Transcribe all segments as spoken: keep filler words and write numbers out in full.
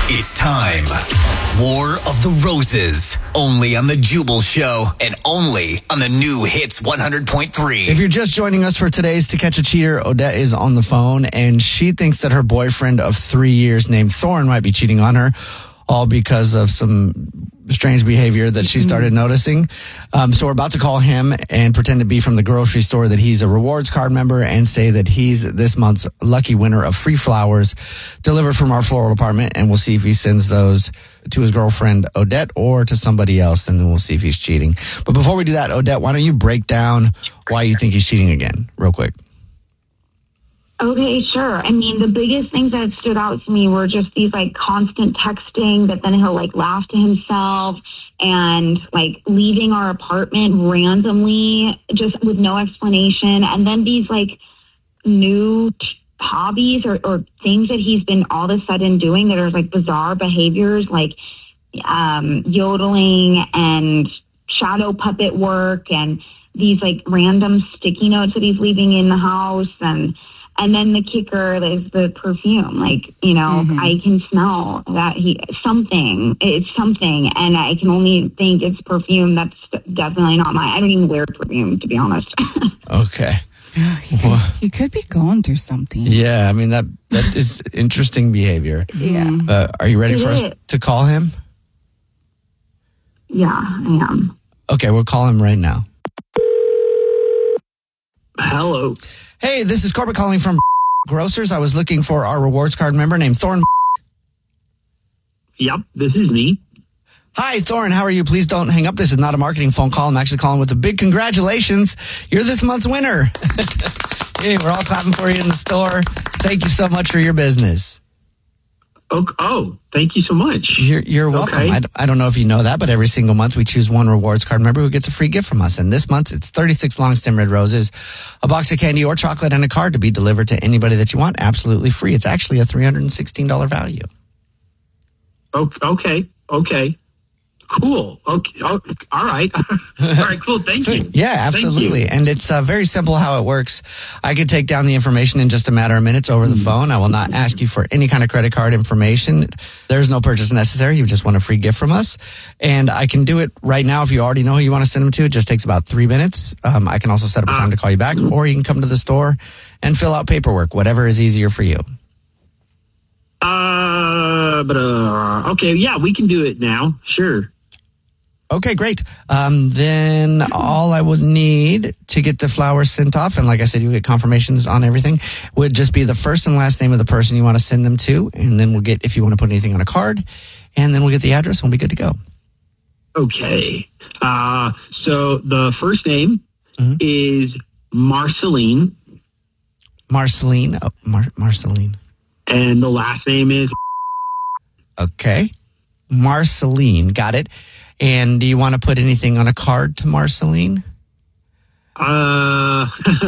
It's time. War of the Roses. Only on The Jubal Show and only on the new Hits one hundred point three. If you're just joining us for today's To Catch a Cheater, Odette is on the phone and she thinks that her boyfriend of three years named Thorne might be cheating on her, all because of some strange behavior that she started noticing. Um, so we're about to call him and pretend to be from the grocery store that he's a rewards card member and say that he's this month's lucky winner of free flowers delivered from our floral department. And we'll see if he sends those to his girlfriend, Odette, or to somebody else. And then we'll see if he's cheating. But before we do that, Odette, why don't you break down why you think he's cheating again real quick? Okay, sure. I mean, the biggest things that stood out to me were just these like constant texting that then he'll like laugh to himself and like leaving our apartment randomly just with no explanation. And then these like new t- hobbies or, or things that he's been all of a sudden doing that are like bizarre behaviors like um, yodeling and shadow puppet work and these like random sticky notes that he's leaving in the house. And And then the kicker is the perfume. Like, you know, mm-hmm. I can smell that he, something, it's something. And I can only think it's perfume. That's definitely not mine. I don't even wear perfume, to be honest. Okay. Yeah, he, could, Well, he could be going through something. yeah, I mean, that that is interesting behavior. Yeah. Uh, are you ready It for us is. to call him? Yeah, I am. Okay, we'll call him right now. Hello. Hey, this is Corbett calling from Grocers. I was looking for our rewards card member named Thorne. Yep, this is me. Hi, Thorne. How are you? Please don't hang up. This is not a marketing phone call. I'm actually calling with a big congratulations. You're this month's winner. Hey, we're all clapping for you in the store. Thank you so much for your business. Oh, oh thank you so much. You're, you're welcome. Okay. I, I don't know if you know that, but every single month we choose one rewards card member who gets a free gift from us. And this month it's thirty-six long stem red roses, a box of candy or chocolate, and a card to be delivered to anybody that you want, absolutely free. It's actually a three hundred sixteen dollars value. Oh, okay. Okay. Cool. Okay. Oh, all right. All right. Cool. Thank you. Yeah, absolutely. Thank you. And it's uh, very simple how it works. I could take down the information in just a matter of minutes over the phone. I will not ask you for any kind of credit card information. There's no purchase necessary. You just want a free gift from us. And I can do it right now. If you already know who you want to send them to, it just takes about three minutes. Um, I can also set up a time to call you back, or you can come to the store and fill out paperwork, whatever is easier for you. Uh, but, uh, okay. Yeah, we can do it now. Sure. Okay, great. Um, then all I would need to get the flowers sent off, and like I said, you get confirmations on everything, would just be the first and last name of the person you want to send them to, and then we'll get, if you want to put anything on a card, and then we'll get the address and we'll be good to go. Okay. Uh, so the first name Mhm. is Marceline, Marceline. Oh, Mar- Marceline. and the last name is Okay. Marceline. Got it. And do you want to put anything on a card to Marceline? Uh,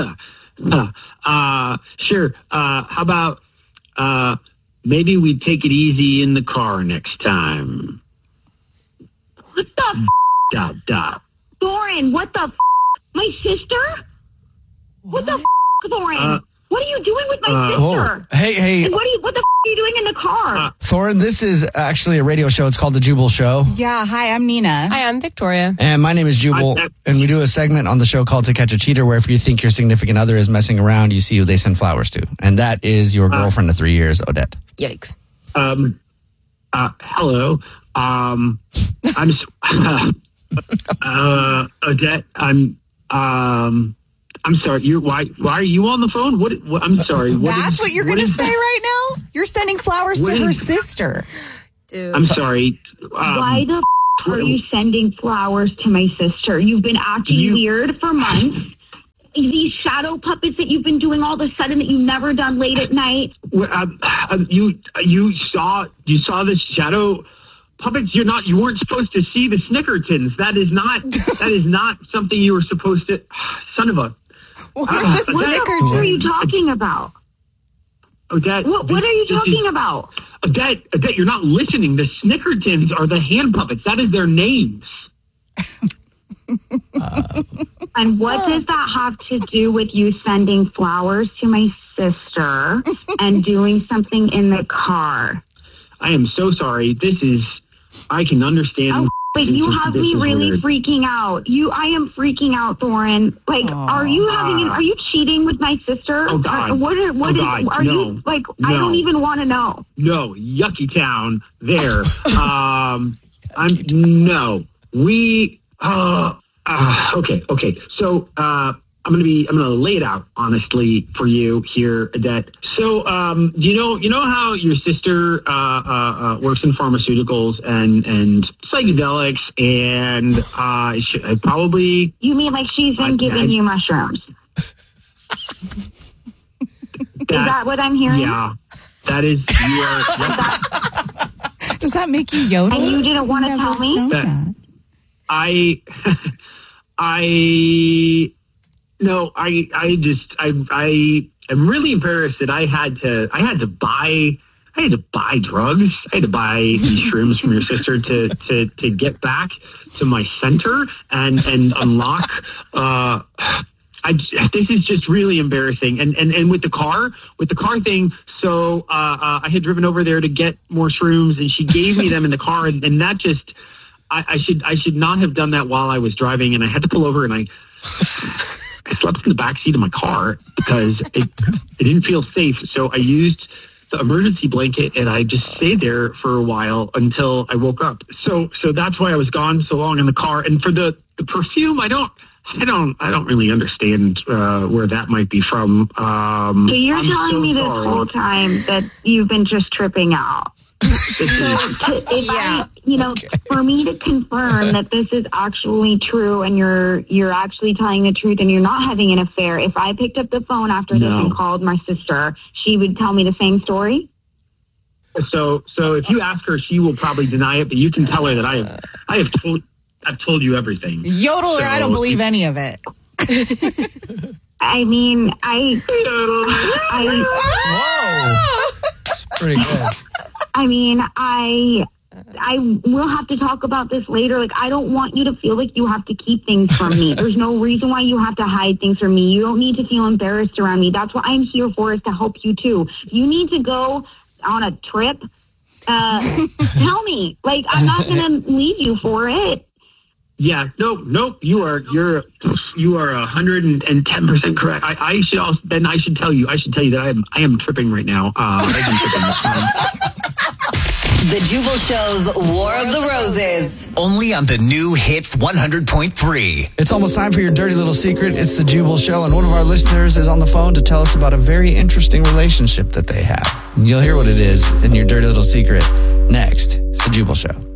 uh, sure. Uh, how about, uh, maybe we take it easy in the car next time. What the f***? Dot, dot. Thorin, what the f***? My sister? What, the f***, Thorin? Uh, what are you doing with my uh, sister? Oh, hey, hey, And what are you, what the f*** are you doing in the car? Uh, Thorin, this is actually a radio show. It's called The Jubal Show. Yeah, hi, I'm Nina. Hi, I'm Victoria. And my name is Jubal, I- I- and we do a segment on the show called To Catch a Cheater, where if you think your significant other is messing around, you see who they send flowers to. And that is your girlfriend of three years, Odette. Yikes. um, uh, hello. Um, I'm, s- uh, Odette, I'm, um, I'm sorry. You're why? Why are you on the phone? What? what I'm sorry. What That's is- what you're going to is- say right now? You're sending flowers What to her is- sister. Dude. I'm sorry. Um, Why the f*** are you sending flowers to my sister? You've been acting You- weird for months. These shadow puppets that you've been doing all of a sudden that you've never done late at night. Well, um, uh, you you saw you saw the shadow puppets. You're not. You weren't supposed to see the Snickertons. That is not. that is not something you were supposed to. Son of a. What Uh, are the What the f*** are you Snickertons? talking about? Odette. What, what this- are you this is- talking about? Odette, Odette, you're not listening. The Snickertons are the hand puppets. That is their names. And what does that have to do with you sending flowers to my sister and doing something in the car? I am so sorry. This is, I can understand. Oh, but This you is- have this me is really weird. freaking out. You, I am freaking out, Thorin. Like, are you having? An, are you cheating with my sister? Oh, God. Are, what? Are, what Oh, is? God. Are No. you like? I No. don't even want to know. No, Yucky Town there. um, I'm, no, we, uh, uh, okay, okay. So, uh, I'm going to be, I'm going to lay it out honestly for you here, Odette. So, um, you know, you know how your sister, uh, uh, uh works in pharmaceuticals and, and psychedelics and, uh, she, I probably, You mean like she's been I- giving I- you mushrooms? Is that what I'm hearing? yeah, that is, you are, Does that make you yodel? And you didn't want to Never tell me? known That- that. I, I, no, I, I just, I, I am really embarrassed that I had to, I had to buy, I had to buy drugs. I had to buy these shrooms from your sister to, to, to get back to my center and, and unlock, uh, I, this is just really embarrassing. And, and, and with the car, with the car thing, so, uh, uh, I had driven over there to get more shrooms and she gave me them in the car and, and that just, I, I should I should not have done that while I was driving, and I had to pull over, and I, I slept in the back seat of my car because it it didn't feel safe. So I used the emergency blanket, and I just stayed there for a while until I woke up. So so that's why I was gone so long in the car. And for the, the perfume, I don't I don't I don't really understand uh, where that might be from. Um, So you're I'm telling so me this sorry. whole time that you've been just tripping out. This is- To- if I, you know, for me to confirm that this is actually true and you're you're actually telling the truth and you're not having an affair, if I picked up the phone after this No. and called my sister, she would tell me the same story? So, so if you ask her, she will probably deny it. But you can tell her that I have, I have told, I've told you everything. Yodeler, I don't So- believe any of it. I mean, I, I, Whoa. Pretty good. I mean, I, I will have to talk about this later. Like, I don't want you to feel like you have to keep things from me. There's no reason why you have to hide things from me. You don't need to feel embarrassed around me. That's what I'm here for, is to help you too. If you need to go on a trip, uh, tell me. Like, I'm not going to leave you for it. Yeah, nope, nope. You are, you're, you are a hundred and ten percent correct. I, I should also, then I should tell you, I should tell you that I am, I am tripping right now. Uh, I've been tripping this time. The Jubal Show's War of the Roses. Only on the new Hits one hundred point three. It's almost time for your dirty little secret. It's the Jubal Show, and one of our listeners is on the phone to tell us about a very interesting relationship that they have. And you'll hear what it is in your dirty little secret next. It's the Jubal Show.